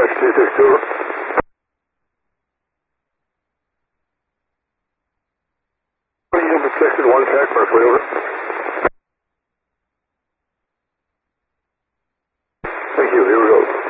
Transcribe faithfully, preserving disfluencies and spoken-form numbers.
Section two six two. Human section one tech, Berkeley, over. Thank you, here we go.